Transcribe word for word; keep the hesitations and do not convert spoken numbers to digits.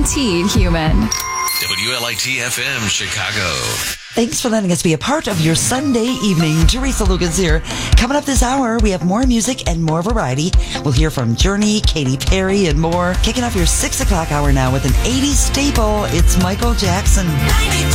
guaranteed human. W L I T F M Chicago. Thanks for letting us be a part of your Sunday evening. Teresa Lucas here. Coming up this hour, we have more music and more variety. We'll hear from Journey, Katy Perry, and more. Kicking off your six o'clock hour now with an eighties staple. It's Michael Jackson.